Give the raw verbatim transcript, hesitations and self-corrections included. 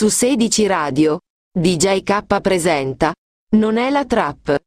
Su sedici Radio, D J K presenta Non è la trap.